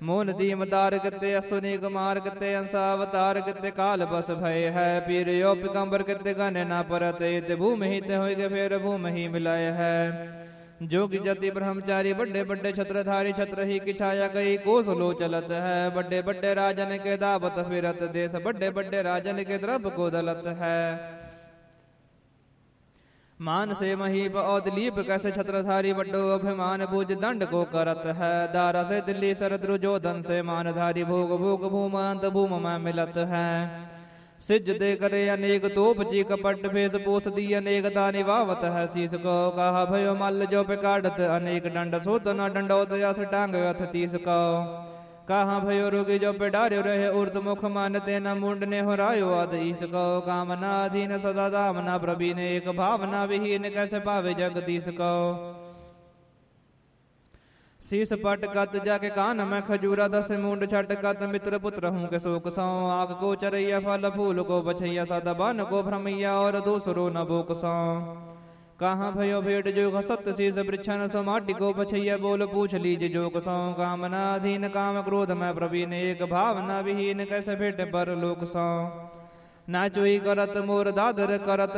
मोन दीम दार किते असुनी कुमार किते अंसावतार किते काल बस भय है पीर यो पिकंबर किते गने ना परते ते भूमि ही ते होइगे फेर भूमि ही मिलाय है जोगी जति ब्रह्मचारी बड़े बड़े छत्रधारी छत्र ही की छाया गई कोस लो चलत है बड़े बड़े राजन के दावत फिरत देश बड़े बड़े राजन के द्रव को दलत है मान से महीप और दिलीप कैसे छत्रधारी बड्डो अभिमान भुज दंड को करत है दारा से दिल्ली सरद्रुजोधन से मानधारी भोग भोग भूमंत भूम में मिलत है सिज दे करे अनेक तोप जी कपट भेष पोस दी अनेक दानी वावत है शीस को कहा भयो मल्ल जो पे काटत अनेक दंड सोत न दंडोत यस टांग अथ तीस को कहा भयो रोगी जो पे डार्यो रहे उर्द मुख मानते न मुंड ने हो रायो अध ईस को कामना अधीन सदा दामना प्रवीण एक भावना विहीन कैसे पावे जगदीश को शीस पटकत जाके कान में खजूरा दस मुंड छटकत मित्र पुत्र हूँ के शोक सौ आग को चरैया फल फूल को बछैया सदा बन को भ्रमैया और दूसरो न बोक सौ कहाँ भयो भेट जो सत्य शीस वृक्षण सो माटी को बछैया बोल पूछ लीजिए जो सौ कामना अधीन काम क्रोध में प्रवीण एक भावना विहीन कैसे भेट पर लोक सौ नाचोई करत मोर दादर करत